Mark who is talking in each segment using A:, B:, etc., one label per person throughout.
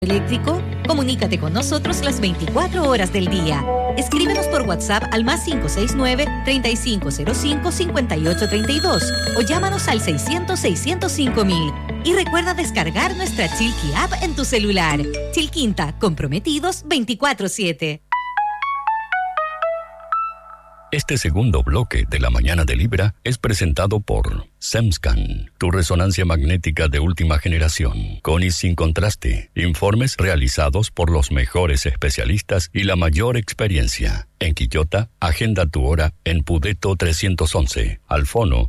A: eléctrico? Comunícate con nosotros las 24 horas del día. Escríbenos por WhatsApp al más 569-3505-5832 o llámanos al 600-605-000. Y recuerda descargar nuestra Chilqui App en tu celular. Chilquinta, comprometidos 24/7.
B: Este segundo bloque de la Mañana de Libra es presentado por SEMSCAN, tu resonancia magnética de última generación, con y sin contraste. Informes realizados por los mejores especialistas y la mayor experiencia. En Quillota, agenda tu hora en Pudeto 311, al fono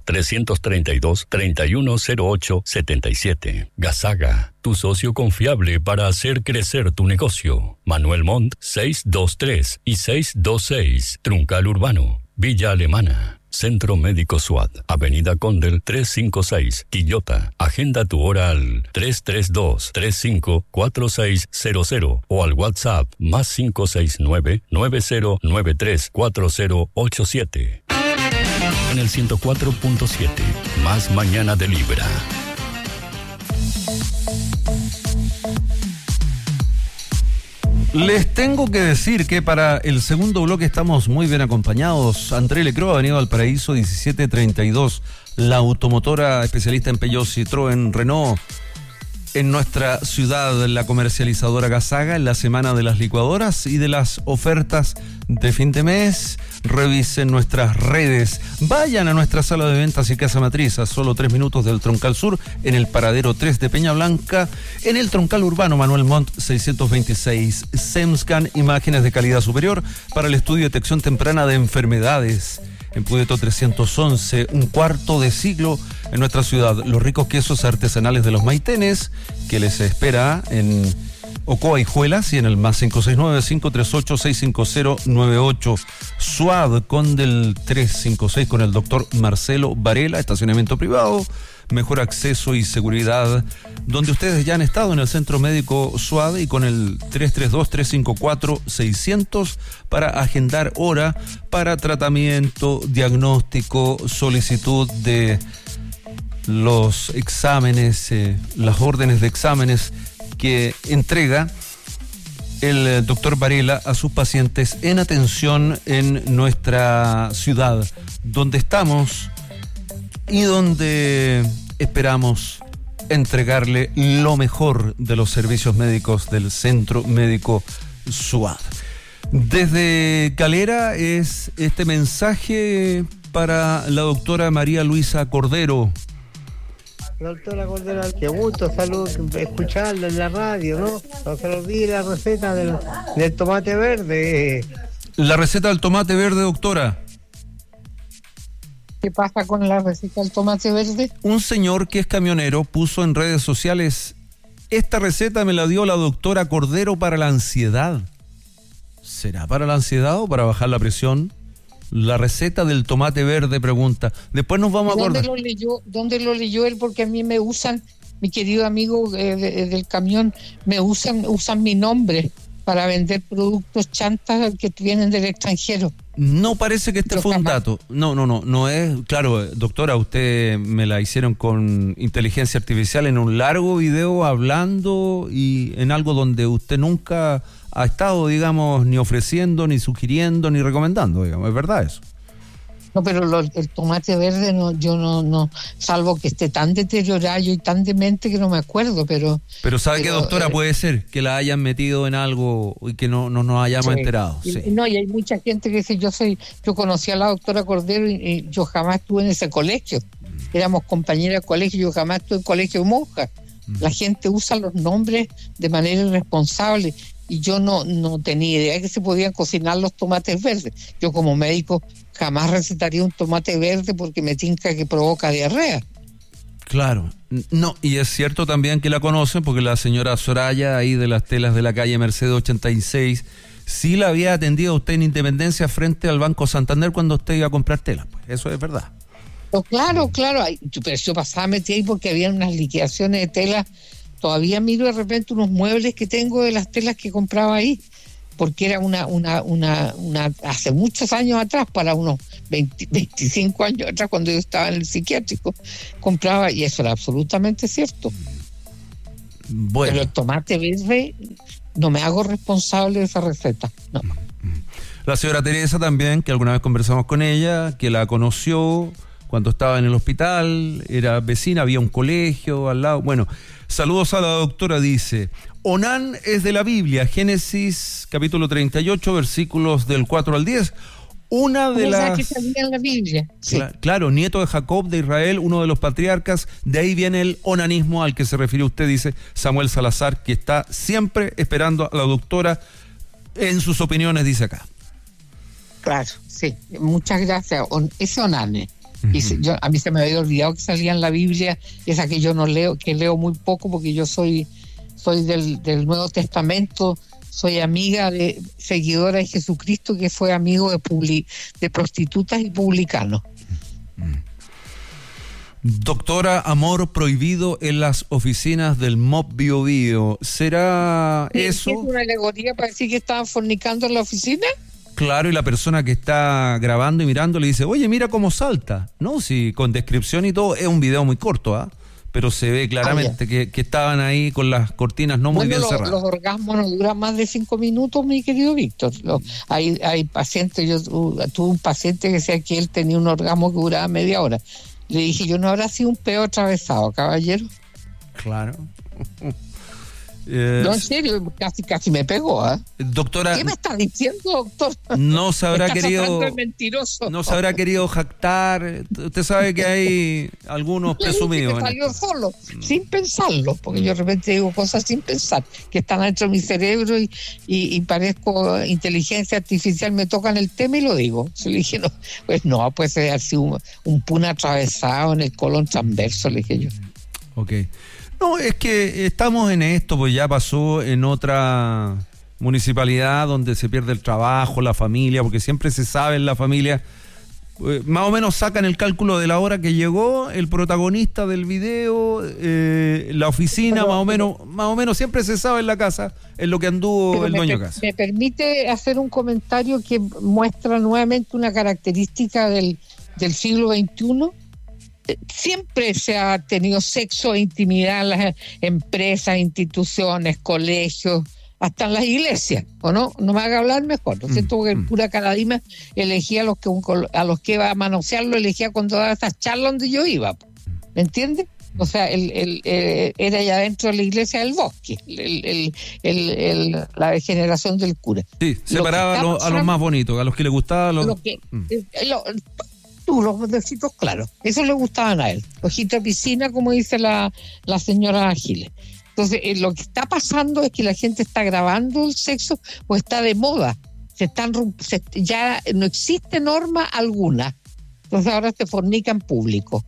B: 332-3108-77. Gasaga, tu socio confiable para hacer crecer tu negocio. Manuel Montt 623 y 626, Truncal Urbano, Villa Alemana. Centro Médico SUAD, Avenida Condel 356, Quillota. Agenda tu hora al 332-354600 o al WhatsApp más 569-9093-4087. En el 104.7, más Mañana de Libra.
C: Les tengo que decir que para el segundo bloque estamos muy bien acompañados. André Lecroa, Avenida Valparaíso 1732, la automotora especialista en Peugeot, Citroën, Renault. En nuestra ciudad, la comercializadora Gasaga, en la semana de las licuadoras y de las ofertas de fin de mes. Revisen nuestras redes. Vayan a nuestra sala de ventas y casa matriz a solo 3 minutos del Troncal Sur, en el paradero 3 de Peña Blanca, en el Troncal Urbano Manuel Montt 626. SEMSCAN, imágenes de calidad superior para el estudio y detección temprana de enfermedades. En Pudeto 311, un cuarto de siglo en nuestra ciudad. Los ricos quesos artesanales de los Maitenes, que les espera en Ocoa y Juelas, y en el más 569-538-65098. SUAD, Condel 356, con el doctor Marcelo Varela, estacionamiento privado, mejor acceso y seguridad, donde ustedes ya han estado en el Centro Médico SUAD, y con el 332-354-600 para agendar hora para tratamiento, diagnóstico, solicitud de los exámenes, las órdenes de exámenes que entrega el doctor Varela a sus pacientes en atención en nuestra ciudad, donde estamos y donde esperamos entregarle lo mejor de los servicios médicos del Centro Médico SUAD. Desde Calera es este mensaje para la doctora María Luisa Cordero.
D: Doctora Cordero, qué gusto, salud, escucharlo en la radio, ¿no? No se olvide la receta del tomate verde.
C: La receta del tomate verde, doctora.
E: ¿Qué pasa con la receta del tomate verde?
C: Un señor que es camionero puso en redes sociales: esta receta me la dio la doctora Cordero para la ansiedad. ¿Será para la ansiedad o para bajar la presión? La receta del tomate verde, pregunta. Después nos vamos a acordar.
E: ¿Dónde lo leyó él? Porque a mí me usan, mi querido amigo del camión, usan mi nombre para vender productos chantas que vienen del extranjero.
C: No parece que este fue un dato. No es. Claro, doctora, usted me la hicieron con inteligencia artificial en un largo video hablando y en algo donde usted nunca ha estado, digamos, ni ofreciendo, ni sugiriendo, ni recomendando, digamos. ¿Es verdad eso?
E: No, pero el tomate verde yo no, salvo que esté tan deteriorado y tan demente que no me acuerdo, pero
C: ¿sabe qué, doctora? Puede ser que la hayan metido en algo y que no nos hayamos enterado.
E: Sí.
C: Sí.
E: No, y hay mucha gente que dice, yo conocí a la doctora Cordero y yo jamás estuve en ese colegio. Éramos compañeras de colegio, yo jamás estuve en colegio de monjas. La gente usa los nombres de manera irresponsable. Y yo no tenía idea que se podían cocinar los tomates verdes. Yo como médico jamás recetaría un tomate verde porque me tinca que provoca diarrea.
C: Claro. No, y es cierto también que la conocen porque la señora Soraya, ahí de las telas de la calle Mercedes 86, sí la había atendido a usted en Independencia frente al Banco Santander cuando usted iba a comprar telas. Pues eso es verdad.
E: Pero claro. Pero yo pasaba metida ahí porque había unas liquidaciones de telas. Todavía miro de repente unos muebles que tengo de las telas que compraba ahí, porque era una hace muchos años atrás, para unos 25 años atrás, cuando yo estaba en el psiquiátrico, compraba, y eso era absolutamente cierto.
C: Bueno.
E: Pero el tomate verde no me hago responsable de esa receta, no.
C: La señora Teresa también, que alguna vez conversamos con ella, que la conoció cuando estaba en el hospital, era vecina, había un colegio al lado. Bueno, saludos a la doctora, dice. Onán es de la Biblia, Génesis capítulo 38, versículos del 4 al 10. Una de las...
E: que salía en la Biblia. Sí.
C: Claro, nieto de Jacob, de Israel, uno de los patriarcas. De ahí viene el onanismo al que se refirió usted, dice Samuel Salazar, que está siempre esperando a la doctora en sus opiniones, dice acá.
E: Claro, sí. Muchas gracias. Ese onane. Uh-huh. A mí se me había olvidado que salía en la Biblia, esa que yo no leo, que leo muy poco porque yo soy del Nuevo Testamento. Soy seguidora de Jesucristo, que fue amigo de prostitutas y publicanos.
C: Doctora, amor prohibido en las oficinas del MOP Bio Bio. ¿Será eso?
E: ¿Es una alegoría para decir que estaban fornicando en la oficina?
C: Claro, y la persona que está grabando y mirando le dice, oye, mira cómo salta. No, sí, con descripción y todo, es un video muy corto, ¿ah? Pero se ve claramente que estaban ahí con las cortinas no muy bien cerradas.
E: Los orgasmos no duran más de 5 minutos, mi querido Víctor. Hay pacientes, yo tuve un paciente que decía que él tenía un orgasmo que duraba media hora. Le dije, yo no habrá sido un peo atravesado, caballero.
C: Claro.
E: No, en serio, casi me pegó, ¿eh?
C: Doctora,
E: ¿qué me está diciendo, doctor?
C: No se habrá querido,
E: mentiroso.
C: No se habrá querido jactar. Usted sabe que hay algunos presumidos.
E: Que salió solo, sin pensarlo, porque yo de repente digo cosas sin pensar, que están dentro de mi cerebro y parezco inteligencia artificial, me tocan el tema y lo digo. Yo le dije, puede ser así un pun atravesado en el colon transverso, le dije yo.
C: Ok. No, es que estamos en esto, pues ya pasó en otra municipalidad donde se pierde el trabajo, la familia, porque siempre se sabe en la familia, más o menos sacan el cálculo de la hora que llegó el protagonista del video, la oficina, más o menos siempre se sabe en la casa en lo que anduvo el dueño de casa.
E: Me permite hacer un comentario que muestra nuevamente una característica del siglo XXI. Siempre se ha tenido sexo e intimidad en las empresas, instituciones, colegios, hasta en las iglesias, ¿o no? No me haga hablar mejor, ¿no es cierto? Porque el cura Caradima elegía a los que iba a manosearlo, elegía cuando daba estas charlas donde yo iba, ¿me entiendes? O sea, era ya dentro de la iglesia del bosque, la degeneración del cura.
C: Sí, separaba a los más bonitos, a los que le gustaba los
E: besitos claros, eso le gustaban a él, ojito de piscina, como dice la señora Giles. Entonces, lo que está pasando es que la gente está grabando el sexo, pues está de moda, ya no existe norma alguna, entonces ahora se fornica en público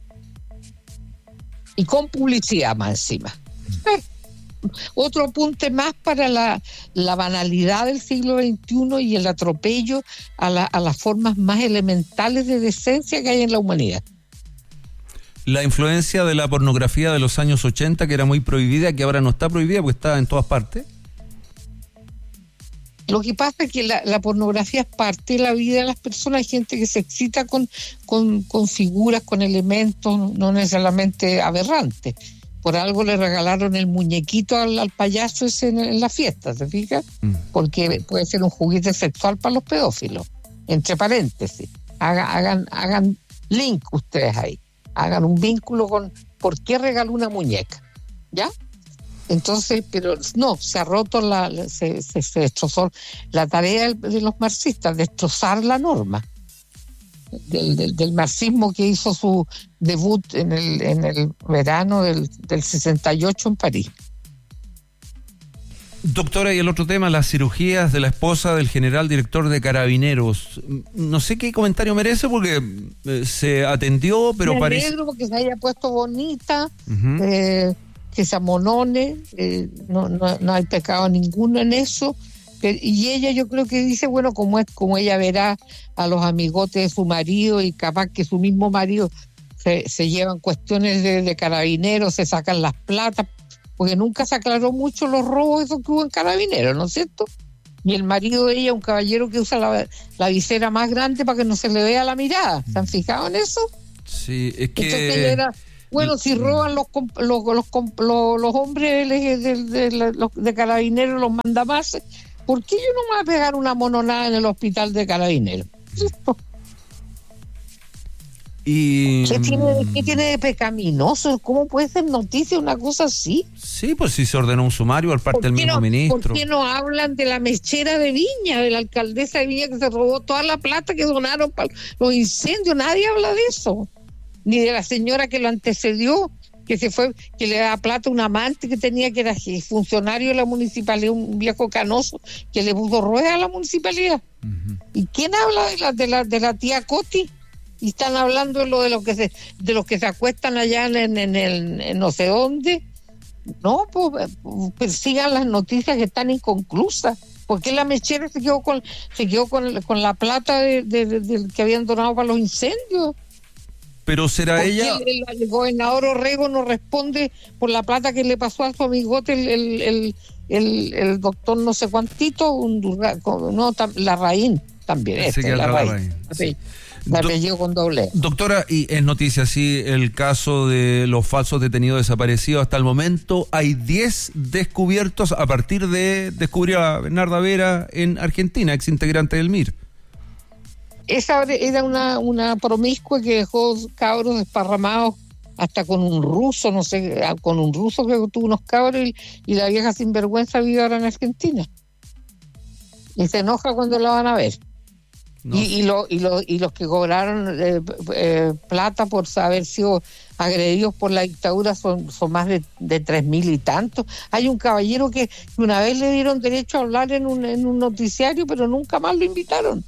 E: y con publicidad más encima. Otro apunte más para la banalidad del siglo XXI y el atropello a las formas más elementales de decencia que hay en la humanidad.
C: La influencia de la pornografía de los años 80, que era muy prohibida, que ahora no está prohibida porque está en todas partes.
E: Lo que pasa es que la pornografía es parte de la vida de las personas. Hay gente que se excita con figuras, con elementos no necesariamente aberrantes. Por algo le regalaron el muñequito al payaso ese en la fiesta, ¿se fija? Porque puede ser un juguete sexual para los pedófilos. Entre paréntesis, hagan link ustedes ahí. Hagan un vínculo con por qué regaló una muñeca, ¿ya? Entonces, pero no, se ha roto se destrozó la tarea de los marxistas, destrozar la norma. Del marxismo, que hizo su debut en el verano del 68 en París.
C: Doctora, y el otro tema, las cirugías de la esposa del general director de Carabineros. No sé qué comentario merece porque se atendió, pero parece... Me
E: alegro porque se haya puesto bonita, que se amonone, no hay pecado ninguno en eso. Y ella, yo creo que dice, bueno, como ella verá a los amigotes de su marido y capaz que su mismo marido se llevan cuestiones de Carabineros, se sacan las platas, porque nunca se aclaró mucho los robos esos que hubo en Carabineros, ¿no es cierto? Y el marido de ella, un caballero que usa la visera más grande para que no se le vea la mirada. ¿Se han fijado en eso?
C: Sí, es que...
E: Entonces ella Bueno, si roban los hombres de Carabineros, los mandamases, ¿por qué yo no me voy a pegar una mononada en el hospital de Carabineros?
C: Y
E: ¿Qué tiene de pecaminoso? ¿Cómo puede ser noticia una cosa así?
C: sí, pues si se ordenó un sumario por parte del mismo ministro.
E: ¿Por qué no hablan de la mechera de Viña, de la alcaldesa de Viña que se robó toda la plata que donaron para los incendios? Nadie habla de eso. Ni de la señora que lo antecedió, que se fue, que le daba plata a un amante que tenía, que era funcionario de la municipalidad, un viejo canoso que le puso rueda a la municipalidad. Uh-huh. ¿Y quién habla de la tía Coti? Y están hablando de los que se acuestan allá en no sé dónde. No, pues persigan las noticias que están inconclusas. Porque la mechera se quedó con la plata de que habían donado para los incendios.
C: Pero será ella.
E: El gobernador Orrego no responde por la plata que le pasó a su amigote el doctor no sé cuantito, Larraín también.
C: Larraín.
E: Sí. La apellido con doble.
C: Doctora, y es noticia, sí, el caso de los falsos detenidos desaparecidos. Hasta el momento hay 10 descubiertos a partir de descubrir a Bernarda Vera en Argentina, ex integrante del MIR.
E: Esa era una promiscua que dejó cabros desparramados hasta con un ruso, no sé, con un ruso que tuvo unos cabros y la vieja sinvergüenza vive ahora en Argentina. Y se enoja cuando la van a ver. No. Y los que cobraron plata por haber sido agredidos por la dictadura son más de 3.000 y tantos. Hay un caballero que una vez le dieron derecho a hablar en un noticiario, pero nunca más lo invitaron.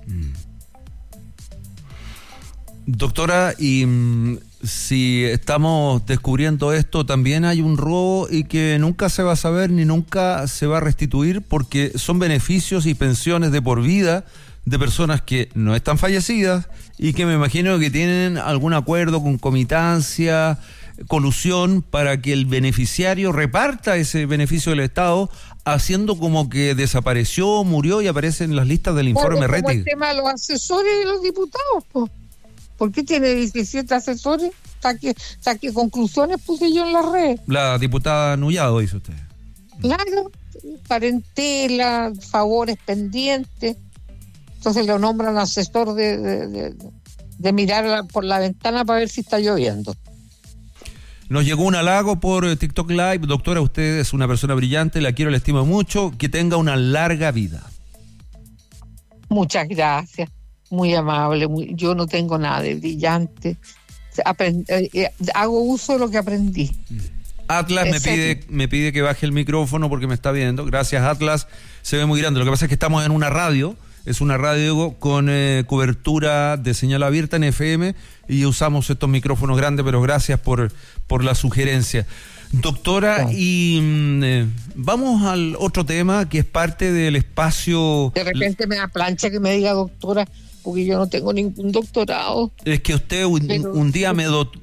C: Doctora, y si estamos descubriendo esto, también hay un robo y que nunca se va a saber ni nunca se va a restituir, porque son beneficios y pensiones de por vida de personas que no están fallecidas y que me imagino que tienen algún acuerdo, concomitancia, colusión para que el beneficiario reparta ese beneficio del Estado, haciendo como que desapareció, murió y aparece en las listas del informe RETI.
E: Como el tema de los asesores de los diputados, pues. ¿Por qué tiene 17 asesores? ¿Qué conclusiones puse yo en las redes?
C: La diputada Nullado, dice usted.
E: Claro, parentela, favores pendientes. Entonces lo nombran asesor de mirar por la ventana para ver si está lloviendo.
C: Nos llegó un halago por TikTok Live. Doctora, usted es una persona brillante, la quiero, la estimo mucho. Que tenga una larga vida.
E: Muchas gracias. Muy amable. Yo no tengo nada de brillante. Hago uso de lo que aprendí.
C: Atlas me pide que baje el micrófono porque me está viendo. Gracias, Atlas. Se ve muy grande. Lo que pasa es que estamos en una radio. Es una radio con cobertura de señal abierta en FM y usamos estos micrófonos grandes, pero gracias por la sugerencia. Doctora, y vamos al otro tema que es parte del espacio...
E: De repente me da plancha que me diga doctora, porque yo no tengo ningún doctorado.
C: Es que usted un día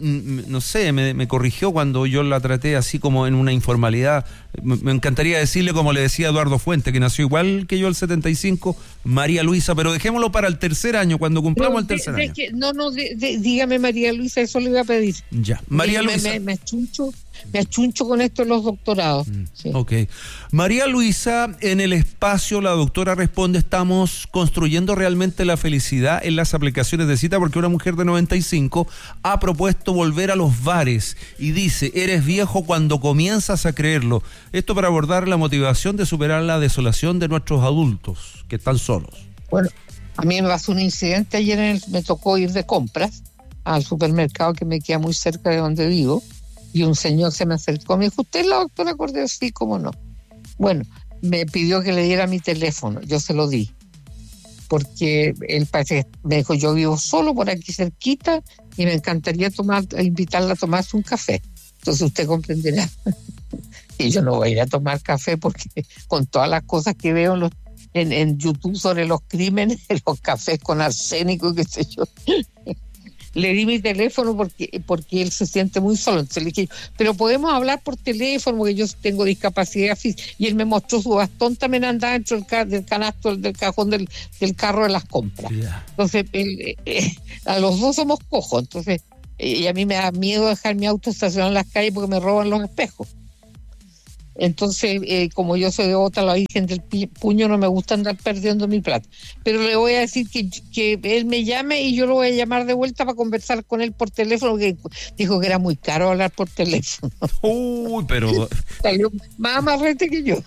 C: me corrigió cuando yo la traté así como en una informalidad. Me encantaría decirle, como le decía Eduardo Fuente, que nació igual que yo el 75, María Luisa, pero dejémoslo para el tercer año, cuando cumplamos el tercer año.
E: Dígame María Luisa, eso le iba a pedir.
C: Ya, María Luisa.
E: Me achuncho con esto en los doctorados. Sí.
C: Ok. María Luisa, en el espacio, la doctora responde, estamos construyendo realmente la felicidad en las aplicaciones de cita, porque una mujer de 95 ha propuesto volver a los bares y dice, eres viejo cuando comienzas a creerlo. Esto para abordar la motivación de superar la desolación de nuestros adultos que están solos.
E: Bueno, a mí me pasó un incidente ayer, me tocó ir de compras al supermercado que me queda muy cerca de donde vivo. Y un señor se me acercó, me dijo, ¿usted es la doctora Cordero? Sí, ¿cómo no? Bueno, me pidió que le diera mi teléfono, yo se lo di, porque él parece que me dijo, yo vivo solo por aquí cerquita y me encantaría invitarla a tomarse un café. Entonces usted comprenderá que yo no voy a ir a tomar café porque con todas las cosas que veo en YouTube sobre los crímenes, los cafés con arsénico, qué sé yo... Le di mi teléfono porque él se siente muy solo. Entonces le dije, pero podemos hablar por teléfono porque yo tengo discapacidad física. Y él me mostró su bastón, también andaba dentro del canasto, del cajón del carro de las compras. Yeah. Entonces, a los dos somos cojos. Entonces, y a mí me da miedo dejar mi auto estacionado en las calles porque me roban los espejos. Entonces, como yo soy devota a la Virgen del Puño, no me gusta andar perdiendo mi plata. Pero le voy a decir que él me llame y yo lo voy a llamar de vuelta para conversar con él por teléfono, que dijo que era muy caro hablar por teléfono.
C: Uy, pero...
E: Salió más amarrete que yo.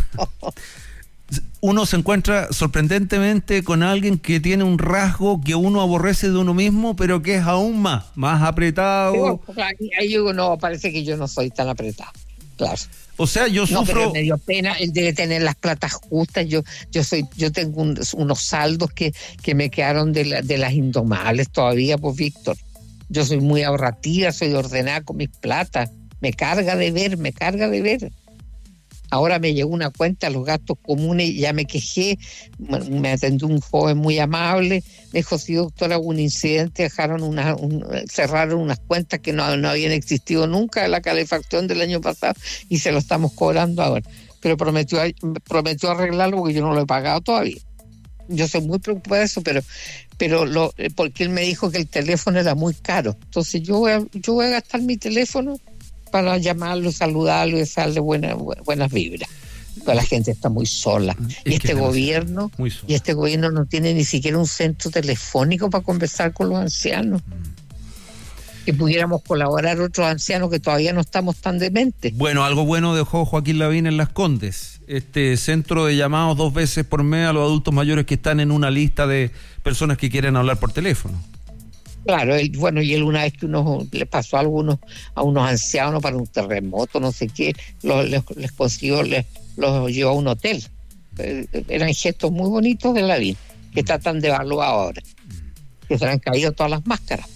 C: Uno se encuentra sorprendentemente con alguien que tiene un rasgo que uno aborrece de uno mismo, pero que es aún más apretado.
E: Ahí yo digo, no, parece que yo no soy tan apretado. Claro.
C: O sea, yo sufro...
E: No, pero me dio pena, él debe tener las platas justas. Yo tengo unos saldos que me quedaron de las indomables todavía, pues, Víctor. Yo soy muy ahorrativa, soy ordenada con mis platas. Me carga de ver. Ahora me llegó una cuenta a los gastos comunes y ya me quejé. Me atendió un joven muy amable. Me dijo, sí, doctora, hubo un incidente, cerraron unas cuentas que no habían existido nunca de la calefacción del año pasado y se lo estamos cobrando ahora. Pero prometió arreglarlo porque yo no lo he pagado todavía. Yo soy muy preocupada de eso, pero porque él me dijo que el teléfono era muy caro. Entonces yo voy a gastar mi teléfono para llamarlo, saludarlo y desearle buenas vibras. Pero la gente está muy sola. Y este gobierno no tiene ni siquiera un centro telefónico para conversar con los ancianos. Que pudiéramos colaborar otros ancianos que todavía no estamos tan dementes.
C: Bueno, algo bueno dejó Joaquín Lavín en Las Condes. Este centro de llamados 2 veces por mes a los adultos mayores que están en una lista de personas que quieren hablar por teléfono.
E: Claro, y él una vez que le pasó a unos ancianos para un terremoto, no sé qué, les consiguió, los llevó a un hotel. Eran gestos muy bonitos de Lavín, que tratan de evaluar ahora, que se le han caído todas las máscaras.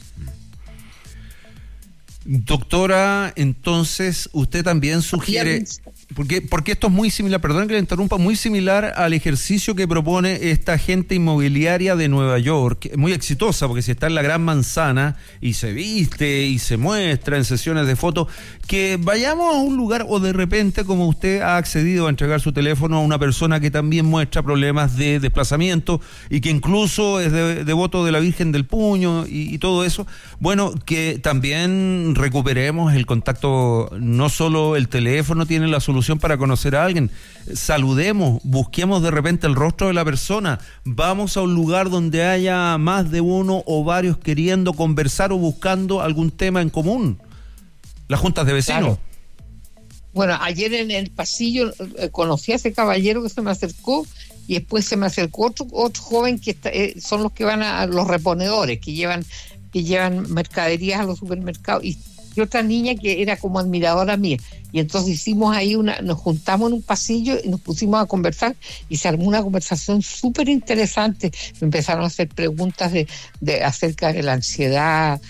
C: Doctora, entonces usted también sugiere, porque esto es muy similar, perdón que le interrumpa, muy similar al ejercicio que propone esta agente inmobiliaria de Nueva York, muy exitosa, porque si está en la Gran Manzana y se viste y se muestra en sesiones de fotos, que vayamos a un lugar o de repente, como usted ha accedido a entregar su teléfono a una persona que también muestra problemas de desplazamiento y que incluso es devoto de la Virgen del Puño y todo eso, bueno, que también recuperemos el contacto, no solo el teléfono tiene la solución para conocer a alguien, saludemos, busquemos de repente el rostro de la persona, vamos a un lugar donde haya más de uno o varios queriendo conversar o buscando algún tema en común. Las juntas de vecinos. Claro.
E: Bueno, ayer en el pasillo conocí a ese caballero que se me acercó y después se me acercó otro joven que son los que van a los reponedores, que llevan mercaderías a los supermercados, y otra niña que era como admiradora mía, y entonces hicimos ahí nos juntamos en un pasillo y nos pusimos a conversar y se armó una conversación súper interesante. Me empezaron a hacer preguntas de acerca de la ansiedad,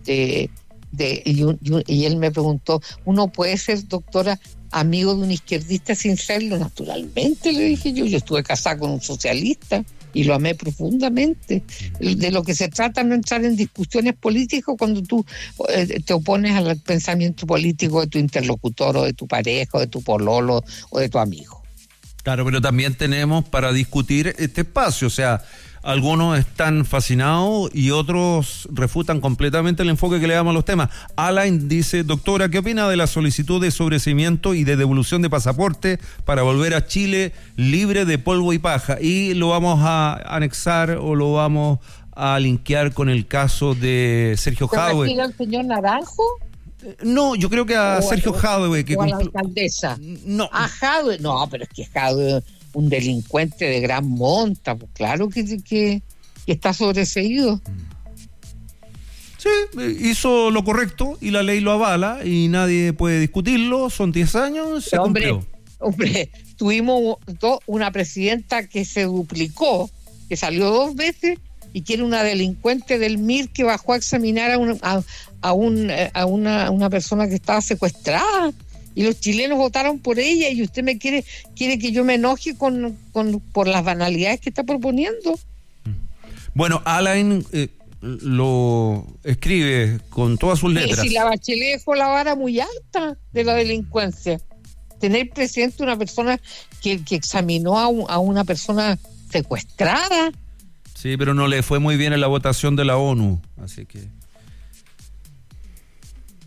E: y él me preguntó, ¿uno puede ser, doctora, amigo de un izquierdista sin serlo? Naturalmente, le dije yo estuve casada con un socialista y lo amé profundamente. De lo que se trata no entrar en discusiones políticas cuando tú te opones al pensamiento político de tu interlocutor o de tu pareja o de tu pololo o de tu amigo.
C: Claro, pero también tenemos para discutir este espacio, o sea, algunos están fascinados y otros refutan completamente el enfoque que le damos a los temas. Alain dice, doctora, ¿qué opina de la solicitud de sobreseimiento y de devolución de pasaporte para volver a Chile libre de polvo y paja? Y lo vamos a anexar o lo vamos a linkear con el caso de Sergio Jadwe.
E: ¿Se refiere al señor Naranjo?
C: No, yo creo que a Sergio Jadwe.
E: O a la alcaldesa.
C: No.
E: A Jadwe. No, pero es que Jadwe, un delincuente de gran monta, pues claro que está sobreseído.
C: Sí, hizo lo correcto y la ley lo avala y nadie puede discutirlo, son 10 años, se cumplió.
E: Hombre, tuvimos una presidenta que se duplicó, que salió 2 veces y que era una delincuente del MIR que bajó a examinar a una persona que estaba secuestrada. Y los chilenos votaron por ella y usted quiere que yo me enoje por las banalidades que está proponiendo.
C: Bueno, Alain lo escribe con todas sus letras.
E: Si la Bachelet dejó la vara muy alta de la delincuencia. Tener presente una persona que examinó a una persona secuestrada.
C: Sí, pero no le fue muy bien en la votación de la ONU, así que...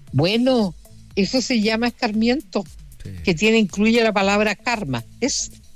E: Bueno, eso se llama escarmiento,
C: Sí.
E: que incluye la palabra karma. Es